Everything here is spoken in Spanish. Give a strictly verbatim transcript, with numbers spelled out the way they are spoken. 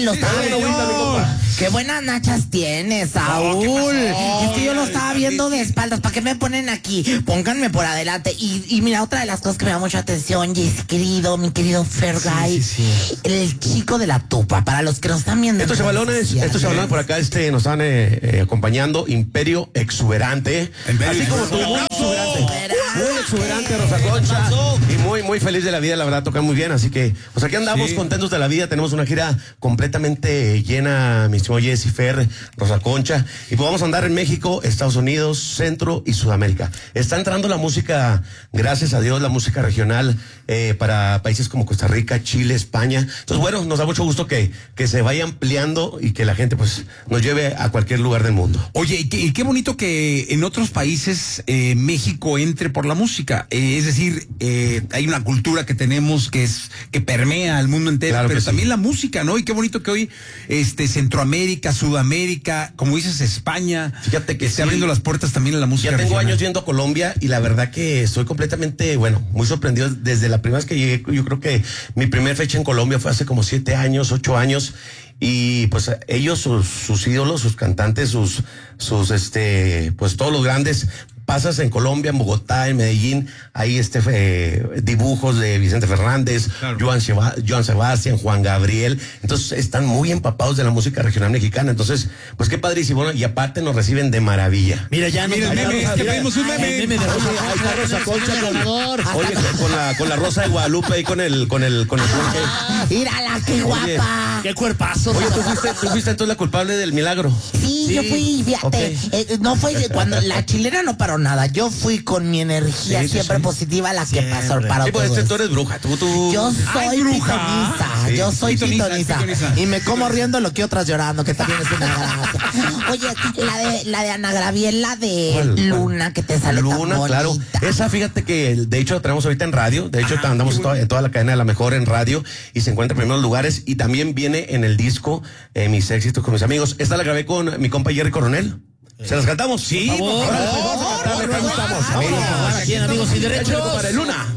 lo Sí, estaba señor. viendo. Qué buenas nachas tienes, Saúl. No, es que yo lo estaba Ay, viendo sí, de sí. espaldas. ¿Para qué me ponen aquí? Pónganme por adelante. Y, y mira, otra de las cosas que me da mucha atención, Jesse, querido, mi querido Fergay, Sí, sí, sí. el chico de la tupa. Para los que nos están viendo. Estos chavalones, estos chavalones por acá este, nos están eh, eh, acompañando. Imperio Exuberante. Imperio Así como tú, muy Exuberante. exuberante. Muy exuberante, Rosa Concha. Y muy, muy feliz de la vida, la verdad, tocan muy bien. Así que, pues aquí andamos Sí. contentos de la vida. Tenemos una gira completamente llena, mi estimado Jesse, Fer, Rosa Concha. Y pues vamos a andar en México, Estados Unidos, Centro y Sudamérica. Está entrando la música, gracias a Dios, la música regional eh, para países como Costa Rica, Chile, España. Entonces, bueno, nos da mucho gusto que, que se vaya ampliando y que la gente, pues, nos lleve a cualquier lugar del mundo. Oye, y qué, y qué bonito que en otros países eh, México entre por la música. Eh, es decir, eh, hay una cultura que tenemos que es que permea al mundo entero, Claro pero que también sí. la música, ¿no? Y qué bonito que hoy este Centroamérica, Sudamérica, como dices, España, Fíjate que esté sí. abriendo las puertas también a la música Ya tengo regional. años yendo a Colombia y la verdad que estoy completamente, bueno, muy sorprendido desde la primera vez que llegué. Yo creo que mi primera fecha en Colombia fue hace como siete años, ocho años. Y pues ellos, sus, sus ídolos, sus cantantes, sus, sus, este, pues todos los grandes. Pasas en Colombia, en Bogotá, en Medellín, hay este eh, dibujos de Vicente Fernández, Claro. Joan, Seba- Joan Sebastián, Juan Gabriel. Entonces están muy empapados de la música regional mexicana. Entonces, pues qué padrísimo, ¿no? Y aparte nos reciben de maravilla. Mira, ya nos Mira el meme, es que pedimos un meme. El meme de Rosa Oye, ahí está Rosa Concha con, ganador. oye, con la, con la Rosa de Guadalupe y con el, con el, con el Jorge. Mírala, qué Oye. guapa. Qué cuerpazo. Oye, tú fuiste, tú fuiste entonces la culpable del milagro. Sí, Sí, yo fui, fíjate, ok. eh, no fue de cuando la chilena no paró nada, yo fui con mi energía Sí, sí, siempre sí. positiva la que Siempre. pasó para Sí, pues todo este, tú eso. eres bruja, tú, tú. Yo Ay, soy bruja. pitoniza, Sí, yo soy pitoniza, pitoniza, pitoniza. y me como riendo lo que otras llorando, que también es una gracia. Oye, la de la de Ana Gabriela de ¿Cuál, cuál? Luna, que te sale tan Luna, bonita. claro. Esa, fíjate que de hecho la tenemos ahorita en radio. De hecho, andamos en toda, en toda la cadena de La Mejor en radio y se encuentra en primeros lugares. Y también viene en el disco eh, Mis éxitos con mis amigos. Esta la grabé con mi compa Jerry Coronel. ¿Se las cantamos? Sí, Por favor. Órale, pues, vamos a cantarle, acá estamos. Vamos a jugar aquí en Amigos Sin Derecho. Échale, compadre, Luna.